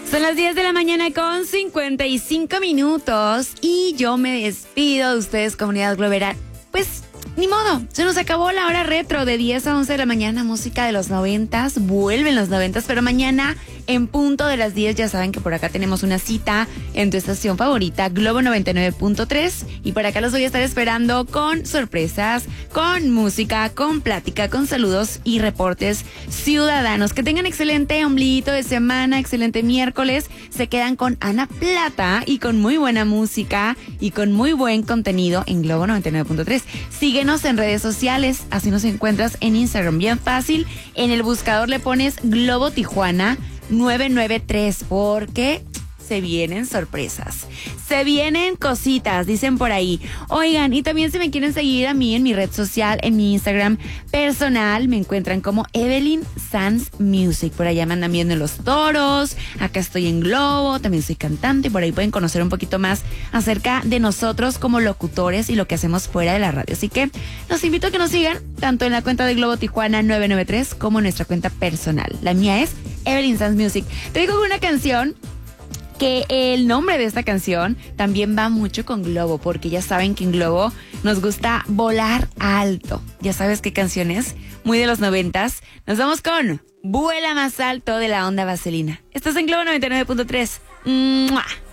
Son las 10 de la mañana con 55 minutos y yo me despido de ustedes, comunidad globera. Pues, ni modo, se nos acabó la hora retro de 10 a 11 de la mañana, música de los 90s, vuelven los 90s, pero mañana en punto de las 10 ya saben que por acá tenemos una cita en tu estación favorita, Globo 99.3, y por acá los voy a estar esperando con sorpresas, con música, con plática, con saludos y reportes ciudadanos. Que tengan excelente ombliguito de semana, excelente miércoles, se quedan con Ana Plata y con muy buena música y con muy buen contenido en Globo 99.3. Síguenos en redes sociales, así nos encuentras en Instagram, bien fácil, en el buscador le pones Globo Tijuana 993, porque se vienen sorpresas, se vienen cositas, dicen por ahí. Oigan, y también si me quieren seguir a mí en mi red social, en mi Instagram personal, me encuentran como Evelyn Sanz Music. Por allá me andan viendo los toros, acá estoy en Globo, también soy cantante, y por ahí pueden conocer un poquito más acerca de nosotros como locutores y lo que hacemos fuera de la radio. Así que los invito a que nos sigan, tanto en la cuenta de Globo Tijuana 993 como en nuestra cuenta personal. La mía es Evelyn Sanz Music. Te digo una canción que el nombre de esta canción también va mucho con Globo, porque ya saben que en Globo nos gusta volar alto. Ya sabes qué canción es, muy de los 90s. Nos vamos con Vuela Más Alto de la Onda Vaselina. Estás en Globo 99.3. ¡Mua!